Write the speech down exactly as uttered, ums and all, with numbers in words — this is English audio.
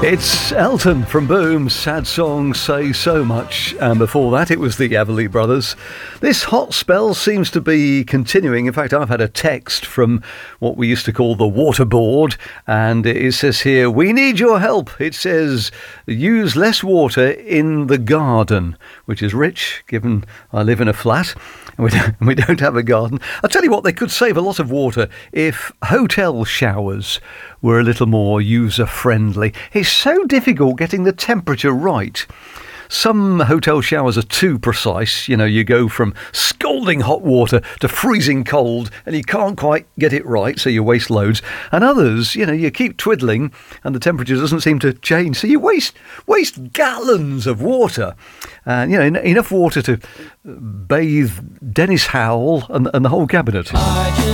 It's Elton from Boom, sad song, say so much. And before that, it was the Everly Brothers. This hot spell seems to be continuing. In fact, I've had a text from what we used to call the water board, and it says here, we need your help. It says, use less water in the garden, which is rich, given I live in a flat and we don't, and we don't have a garden. I'll tell you what, they could save a lot of water if hotel showers were a little more user-friendly. It's so difficult getting the temperature right. Some hotel showers are too precise. You know, you go from scalding hot water to freezing cold and you can't quite get it right, so you waste loads. And others, you know, you keep twiddling and the temperature doesn't seem to change, so you waste waste gallons of water. And, you know, en- enough water to bathe Dennis Howell and, and the whole cabinet.